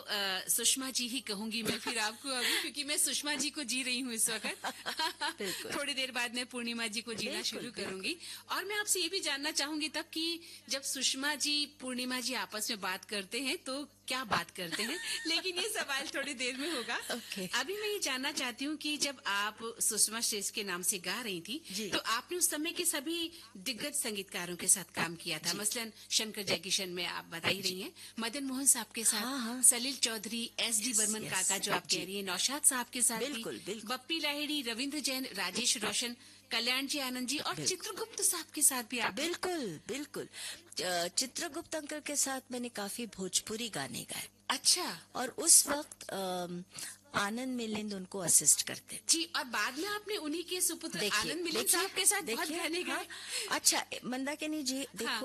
सुषमा जी ही कहूंगी मैं फिर आपको अभी, क्योंकि मैं सुषमा जी को जी रही हूँ इस वक्त। थोड़ी देर बाद मैं पूर्णिमा जी को जीना शुरू करूंगी। और मैं आपसे ये भी जानना चाहूंगी तब कि जब सुषमा जी पूर्णिमा जी आपस में बात करते हैं तो क्या बात करते हैं, लेकिन ये सवाल थोड़ी देर में होगा। अभी मैं ये जानना चाहती हूँ कि जब आप सुषमा श्रेष्ठ के नाम से गा रही थी तो आपने उस समय के सभी दिग्गज संगीतकारों के साथ काम किया था। मसलन शंकर जयकिशन में आप बता ही रही हैं, मदन मोहन साहब के साथ, सलील चौधरी, एस.डी. बर्मन काका जो आप कह रही हैं, नौशाद साहब के साथ भी, बप्पी लाहिड़ी, रविंद्र जैन, राजेश रोशन, कल्याण जी आनंद जी और चित्रगुप्त साहब के साथ भी आप। बिल्कुल चित्रगुप्त अंकल के साथ मैंने काफी भोजपुरी गाने गाए। अच्छा। और उस वक्त आनंद मिलिंद उनको असिस्ट करते जी, और बाद में आपने उन्हीं के सुपुत्र आनंद मिलिंद साहब के साथ बहुत गाने गाए। अच्छा मंदाकिनी जी देखो,